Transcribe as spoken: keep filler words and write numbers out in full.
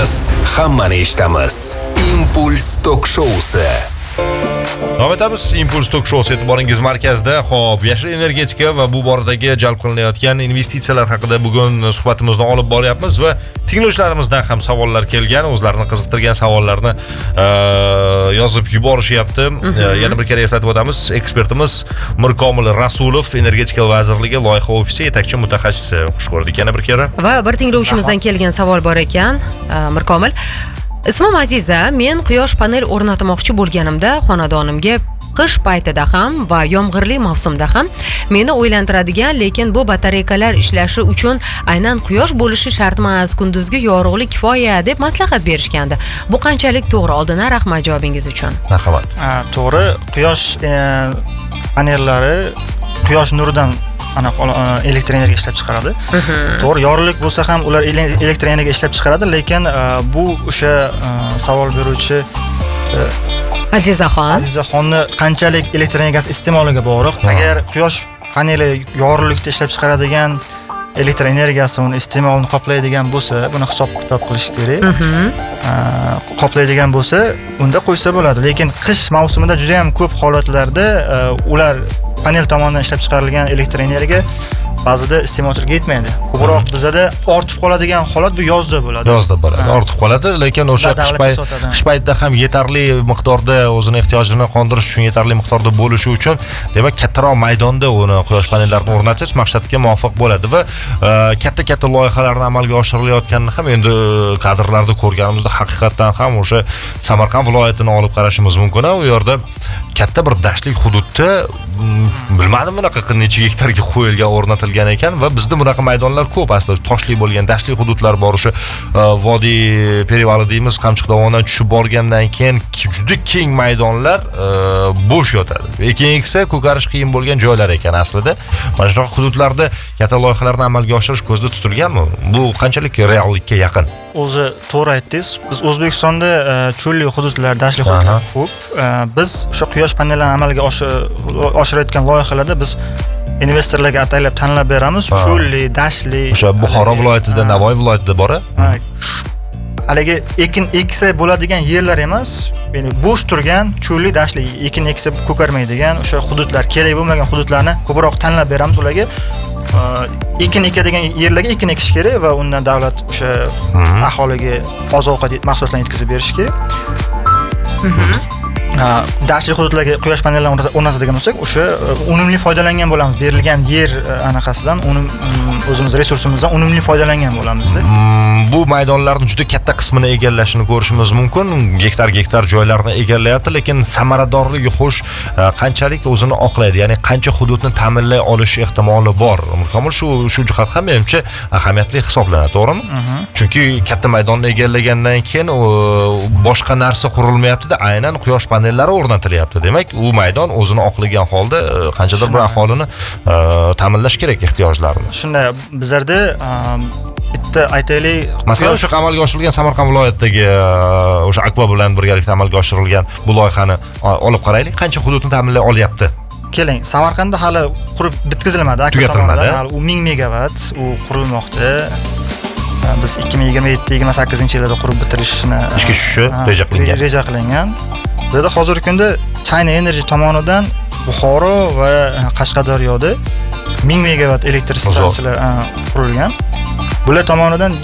Biz hammani eshitamiz. Impuls tok shousi. Navbatamiz Impuls tok shousi e'tiboringiz markazida. Xo'p, yashil energetika va bu boradagi jalb qilinayotgan investitsiyalar haqida bugun suhbatimizni olib boryapmiz va tinglovchilarimizdan ham savollar kelgan, o'zlarini qiziqtirgan savollarni yozib yuborishyapti. Yana bir kere eslatib o'tamiz, ekspertimiz Mirkomil Rasulov, Energetika vazirligi loyiha ofisi yetakchi mutaxassisi. Xush ko'rdik yana bir kere. Va bir tinglovchimizdan kelgan savol bor ekan, Mirkomil. Ismim Aziza, men quyosh panel o'rnatmoqchi bo'lganimda xonadonimga qish paytida ham va yomg'irli mavsumda ham meni o'ylantiradigan, lekin bu batareykalar ishlashi uchun aynan quyosh bo'lishi shart emas, kunduzgi yorug'lik kifoya deb maslahat berishgandi. Bu qanchalik to'g'ri? Oldindan rahmat javobingiz uchun. Marhamat. To'g'ri, quyosh panellari quyosh nuridan ana elektr energiya ishlab chiqaradi. To'g'ri, yorug'lik bo'lsa ham ular elektr energiya ishlab chiqaradi, lekin bu o'sha savol beruvchi Azizaxon. Azizaxonni qanchalik elektr energiyasi iste'moliga bog'liq. Agar quyosh paneli yorug'likda ishlab chiqaradigan elektr energiyasi uni iste'molini qoplaydigan bo'lsa, buni hisob-kitob qilish kerak. Qoplaydigan bo'lsa, unda qo'ysa bo'ladi. Lekin qish mavsumida juda ham ko'p holatlarda ular panel tomonidan ishlab chiqarilgan elektr energiya ba'zida iste'molchilarga yetmaydi. Ko'proq bizada ortib qoladigan holat bu yozda bo'ladi. Yozda bo'ladi, ortib qoladi, lekin o'sha qish payt qish paytida ham yetarli miqdorda o'zini ehtiyojini qondirish uchun yetarli miqdorda bo'lishi uchun, demak, kattaroq maydonda uni quyosh panellarini o'rnatish maqsadga muvofiq bo'ladi va katta-katta loyihalarni amalga oshirilayotganini ham endi kadrlarda ko'rganimizda haqiqatan ham o'sha Samarqand viloyatini olib qarashimiz mumkin. U yerda katta bir dashtlik hududda bilmadim bunaqa necha gektarga qo'yilgan o'rnatilgan ekan va bizda bunaqa maydonlar ko'p aslida, toshli bo'lgan dashtli hududlar bor, o'sha vodiy perivali deymiz, Qamchiq dovonidan tushib borgandan keyin juda keng maydonlar bo'sh yotadi. Ekin eksa ko'karish qiyin bo'lgan joylar ekan aslida. Mana shunaqa hududlarda katta loyihalarni amalga oshirish ko'zda tutilganmi? Bu qanchalik reallikka yaqin? O'zi to'g'ri aytdingiz. Biz O'zbekistonda cho'lli hududlar, dashtli hududlar ko'p. Biz o'sha quyosh panellarini amalga oshirayotgan loyihalarda biz investorlarga ataylab tanlab beramiz. Cho'lli, dashtli. O'sha Buxoro viloyatida, Navoiy viloyatida bor-a? Haligi ekin eksa bo'ladigan yerlar emas, ya'ni bo'sh turgan cho'lli, dashtli, ekin eksa ko'karmaydigan o'sha hududlar, kerak bo'lmagan hududlarni ko'proq tanlab beramiz ularga. Ekin ekadigan yerlarga ekin ekish kerak va undan davlat o'sha aholiga oziq-ovqat mahsulotlarini yetkazib berish kerak. Dashtli hududlarga quyosh panellarini o'rnatadigan bo'lsak, o'sha unumli foydalangan bo'lamiz. Berilgan yer anaqasidan, o'zimiz resursimizdan unumli foydalangan bo'lamiz-da. Bu maydonlarning juda katta qismini egallashini ko'rishimiz mumkin. Gektar-gektar joylarni egallayapti, lekin samaradorligi xo'sh qanchalik o'zini oqlaydi? Ya'ni qancha hududni ta'minlay olish ehtimoli bor? Mirkomil, shu shu jihat ham menimcha ahamiyatli hisoblanadi, to'g'rimi? Chunki katta maydonni egallagandan keyin boshqa narsa qurilmayapti-da, aynan quyosh panellari o'rnatilyapti. Demak, u maydon o'zini oqlagan holda qanchadir bir aholini ta'minlash kerak ehtiyojlarini. Shunday, bizlarda bitta aytaylik, masalan, o'sha amalga oshirilgan Samarqand viloyatidagi o'sha Akva bilan birgalikda amalga oshirilgan bu loyihani olib qaraylik, qancha hududni ta'minlay olyapti? Keling, Samarqandda hali qurib bitkazilmadi, Akva tomonidan u ming megavat u qurilmoqda. Biz ikki ming yigirma yetti yigirma sakkizinchi yillarda qurib bitirishni ishga tushishi reja qilingan. Reja qilingan. Bizda hozirgi kunda China Energy tomonidan Buxoro va Qashqadaryoda ming megavat elektr stansiyalar qurilgan. Bular tomonidan